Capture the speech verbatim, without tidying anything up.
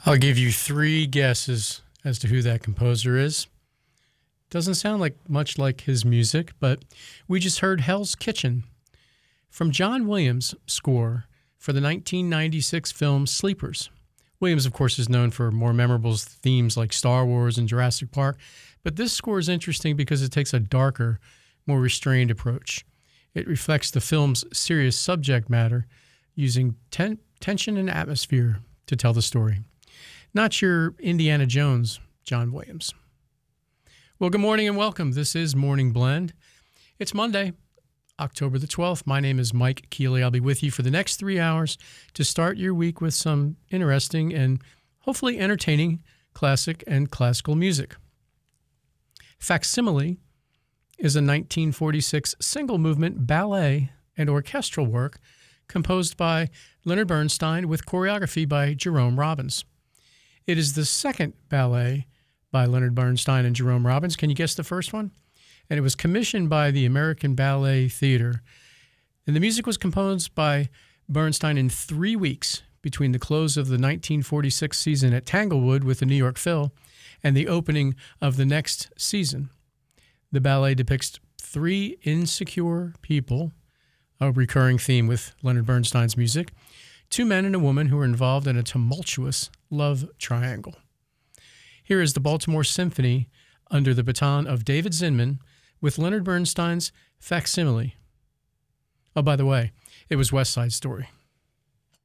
I'll give you three guesses as to who that composer is. Doesn't sound like much like his music, but we just heard Hell's Kitchen from John Williams' score for the nineteen ninety-six film Sleepers. Williams, of course, is known for more memorable themes like Star Wars and Jurassic Park, but this score is interesting because it takes a darker, more restrained approach. It reflects the film's serious subject matter using ten- tension and atmosphere to tell the story. Not your Indiana Jones, John Williams. Well, good morning and welcome. This is Morning Blend. It's Monday, October the twelfth. My name is Mike Keeley. I'll be with you for the next three hours to start your week with some interesting and hopefully entertaining classic and classical music. Facsimile is a nineteen forty-six single-movement ballet and orchestral work composed by Leonard Bernstein with choreography by Jerome Robbins. It is the second ballet by Leonard Bernstein and Jerome Robbins. Can you guess the first one? And it was commissioned by the American Ballet Theatre. And the music was composed by Bernstein in three weeks between the close of the nineteen forty-six season at Tanglewood with the New York Phil and the opening of the next season. The ballet depicts three insecure people, a recurring theme with Leonard Bernstein's music, two men and a woman who are involved in a tumultuous love triangle. Here is the Baltimore Symphony under the baton of David Zinman with Leonard Bernstein's Facsimile. Oh, by the way, it was West Side Story.